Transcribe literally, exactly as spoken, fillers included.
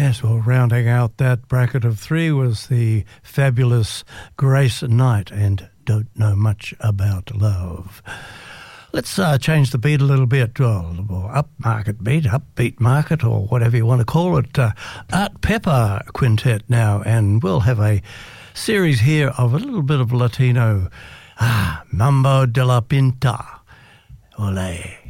Yes, well, rounding out that bracket of three was the fabulous Grace Knight and Don't Know Much About Love. Let's uh, change the beat a little bit, well, upmarket beat, upbeat market, or whatever you want to call it. Uh, Art Pepper Quintet now, and we'll have a series here of a little bit of Latino. Ah, Mambo de la Pinta. Ole.